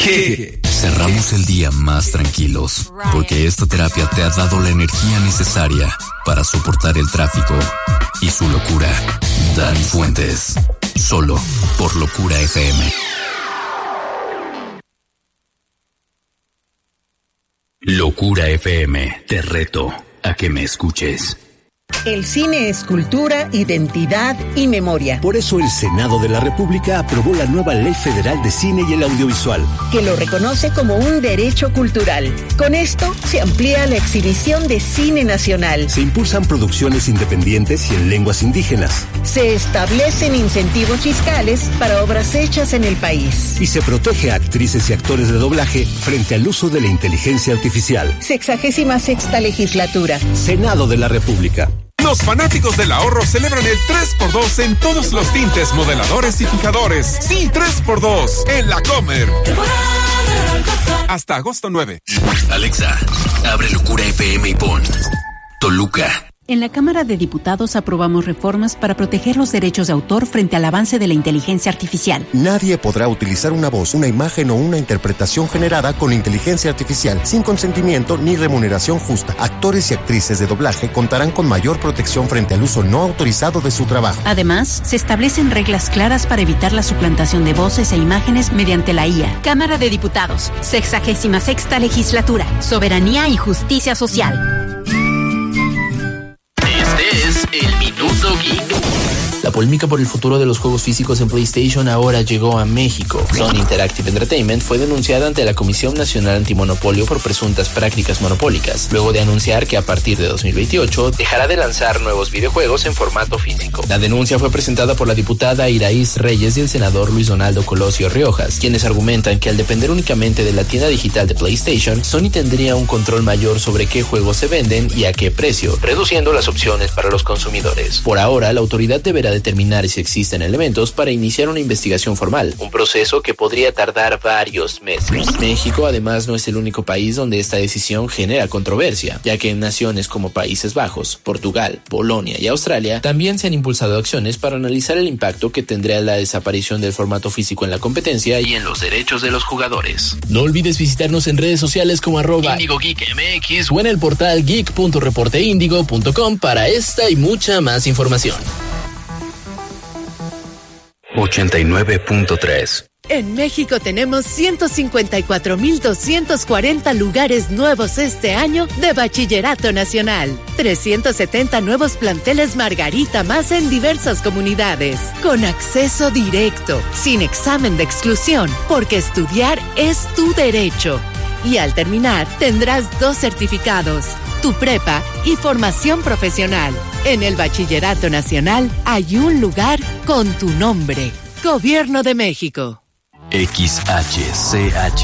¿Qué? Cerramos el día más tranquilos, porque esta terapia te ha dado la energía necesaria para soportar el tráfico y su locura. Dani Fuentes, solo por Locura FM. Locura FM, te reto a que me escuches. El cine es cultura, identidad y memoria. Por eso el Senado de la República aprobó la nueva Ley Federal de Cine y el Audiovisual, que lo reconoce como un derecho cultural. Con esto se amplía la exhibición de cine nacional. Se impulsan producciones independientes y en lenguas indígenas. Se establecen incentivos fiscales para obras hechas en el país. Y se protege a actrices y actores de doblaje frente al uso de la inteligencia artificial. 66ª legislatura. Senado de la República. Los fanáticos del ahorro celebran el 3x2 en todos los tintes, modeladores y fijadores. Sí, 3x2 en La Comer. Hasta agosto 9. Alexa, abre Locura FM y pon Toluca. En la Cámara de Diputados aprobamos reformas para proteger los derechos de autor frente al avance de la inteligencia artificial. Nadie podrá utilizar una voz, una imagen o una interpretación generada con inteligencia artificial sin consentimiento ni remuneración justa. Actores y actrices de doblaje contarán con mayor protección frente al uso no autorizado de su trabajo. Además, se establecen reglas claras para evitar la suplantación de voces e imágenes mediante la IA. Cámara de Diputados, 66ª legislatura, soberanía y justicia social. Es el Minuto Geek. La polémica por el futuro de los juegos físicos en PlayStation ahora llegó a México. Sony Interactive Entertainment fue denunciada ante la Comisión Nacional Antimonopolio por presuntas prácticas monopólicas, luego de anunciar que a partir de 2028 dejará de lanzar nuevos videojuegos en formato físico. La denuncia fue presentada por la diputada Iraíz Reyes y el senador Luis Donaldo Colosio Riojas, quienes argumentan que al depender únicamente de la tienda digital de PlayStation, Sony tendría un control mayor sobre qué juegos se venden y a qué precio, reduciendo las opciones para los consumidores. Por ahora, la autoridad deberá determinar si existen elementos para iniciar una investigación formal, un proceso que podría tardar varios meses. México, además, no es el único país donde esta decisión genera controversia, ya que en naciones como Países Bajos, Portugal, Polonia y Australia también se han impulsado acciones para analizar el impacto que tendrá la desaparición del formato físico en la competencia y en los derechos de los jugadores. No olvides visitarnos en redes sociales como @IndigoGeekMX o en el portal geek.reporteindigo.com para esta y mucha más información. 89.3. En México tenemos 154,240 lugares nuevos este año de Bachillerato Nacional. 370 nuevos planteles Margarita más en diversas comunidades. Con acceso directo, sin examen de exclusión, porque estudiar es tu derecho. Y al terminar, tendrás 2 certificados, tu prepa y formación profesional. En el Bachillerato Nacional hay un lugar con tu nombre. Gobierno de México. XHCH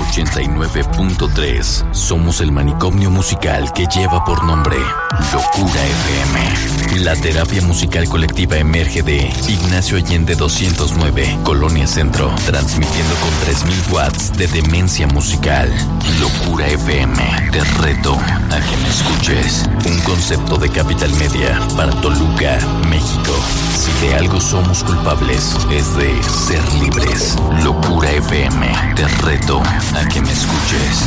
89.3. Somos el manicomio musical que lleva por nombre Locura FM. La terapia musical colectiva emerge de Ignacio Allende 209, Colonia Centro, transmitiendo con 3,000 watts de demencia musical. Locura FM, te reto a que me escuches. Un concepto de Capital Media para Toluca, México. Si de algo somos culpables, es de ser libres. Locura FM, te reto a que me escuches.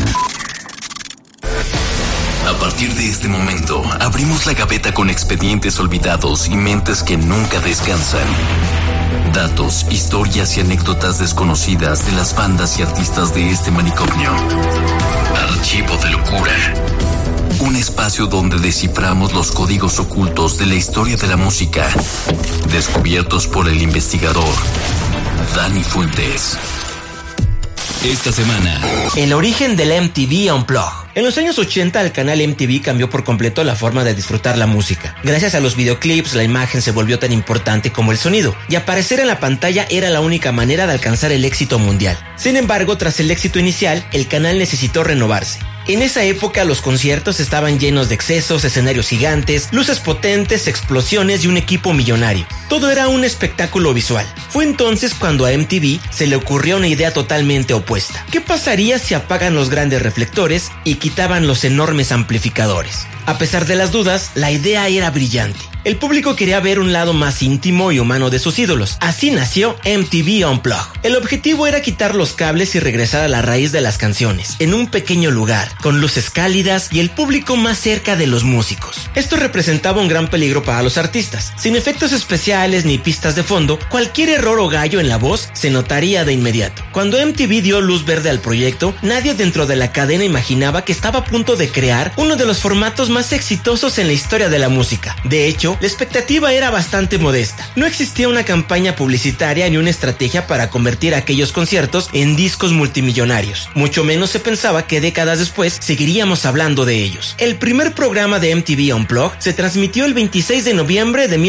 A partir de este momento, abrimos la gaveta con expedientes olvidados y mentes que nunca descansan. Datos, historias y anécdotas desconocidas de las bandas y artistas de este manicomio. Archivo de Locura. Un espacio donde desciframos los códigos ocultos de la historia de la música, descubiertos por el investigador Dani Fuentes. Esta semana, el origen del MTV Unplugged. En los años 80 el canal MTV cambió por completo la forma de disfrutar la música. Gracias a los videoclips, la imagen se volvió tan importante como el sonido, y aparecer en la pantalla era la única manera de alcanzar el éxito mundial. Sin embargo, tras el éxito inicial, el canal necesitó renovarse. En esa época los conciertos estaban llenos de excesos, escenarios gigantes, luces potentes, explosiones y un equipo millonario. Todo era un espectáculo visual. Fue entonces cuando a MTV se le ocurrió una idea totalmente opuesta. ¿Qué pasaría si apagan los grandes reflectores y quitaban los enormes amplificadores? A pesar de las dudas, la idea era brillante. El público quería ver un lado más íntimo y humano de sus ídolos. Así nació MTV Unplugged. El objetivo era quitar los cables y regresar a la raíz de las canciones, en un pequeño lugar, con luces cálidas y el público más cerca de los músicos. Esto representaba un gran peligro para los artistas. Sin efectos especiales ni pistas de fondo, cualquier error o gallo en la voz se notaría de inmediato. Cuando MTV dio luz verde al proyecto, nadie dentro de la cadena imaginaba que estaba a punto de crear uno de los formatos más exitosos en la historia de la música. De hecho, la expectativa era bastante modesta. No existía una campaña publicitaria ni una estrategia para convertir aquellos conciertos en discos multimillonarios. Mucho menos se pensaba que décadas después seguiríamos hablando de ellos. El primer programa de MTV Unplugged se transmitió el 26 de noviembre de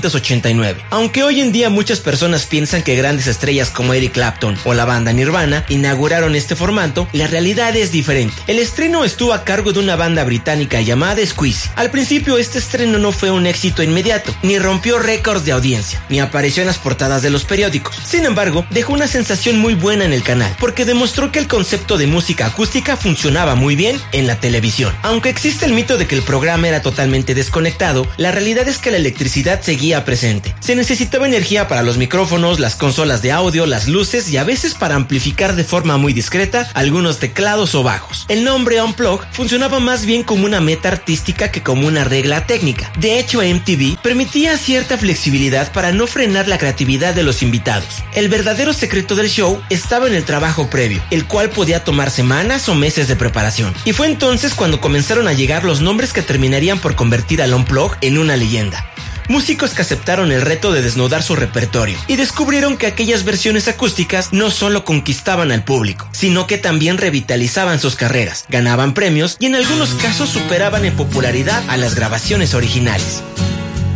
1989. Aunque hoy en día muchas personas piensan que grandes estrellas como Eric Clapton o la banda Nirvana inauguraron este formato, la realidad es diferente. El estreno estuvo a cargo de una banda británica llamada Squeeze. Al principio este estreno no fue un éxito inmediato, ni rompió récords de audiencia, ni apareció en las portadas de los periódicos. Sin embargo, dejó una sensación muy buena en el canal, porque demostró que el concepto de música acústica funcionaba muy bien en la televisión. Aunque existe el mito de que el programa era totalmente desconectado, la realidad es que la electricidad seguía presente. Se necesitaba energía para los micrófonos, las consolas de audio, las luces y a veces para amplificar de forma muy discreta algunos teclados o bajos. El nombre Unplugged funcionaba más bien como una meta artística que como una regla técnica. De hecho, MTV permitía cierta flexibilidad para no frenar la creatividad de los invitados. El verdadero secreto del show estaba en el trabajo previo, el cual podía tomar semanas o meses de preparación. Y fue entonces cuando comenzaron a llegar los nombres que terminarían por convertir al Unplugged en una leyenda. Músicos que aceptaron el reto de desnudar su repertorio y descubrieron que aquellas versiones acústicas no solo conquistaban al público, sino que también revitalizaban sus carreras, ganaban premios y en algunos casos superaban en popularidad a las grabaciones originales.